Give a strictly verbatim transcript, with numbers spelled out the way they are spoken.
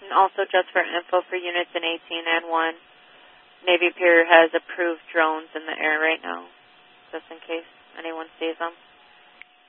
And also, just for info for units in eighteen and one, Navy Pier has approved drones in the air right now, just in case anyone sees them.